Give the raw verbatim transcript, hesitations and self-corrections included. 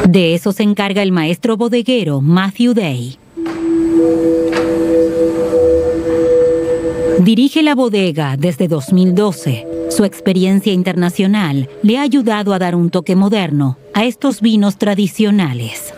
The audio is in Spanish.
De eso se encarga el maestro bodeguero Matthew Day. Dirige la bodega desde dos mil doce. Su experiencia internacional le ha ayudado a dar un toque moderno a estos vinos tradicionales.